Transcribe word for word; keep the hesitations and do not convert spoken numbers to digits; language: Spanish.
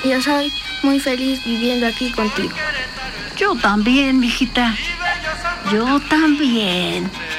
Yo soy muy feliz viviendo aquí contigo. Yo también, mijita. Yo también.